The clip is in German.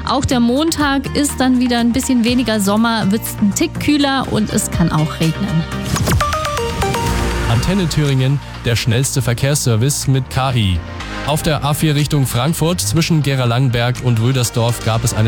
Auch der Montag ist dann wieder ein bisschen weniger Sommer, wird es ein Tick kühler und es kann auch regnen. Antenne Thüringen, der schnellste Verkehrsservice mit KI. Auf der A4 Richtung Frankfurt zwischen Gera-Langenberg und Rüdersdorf gab es eine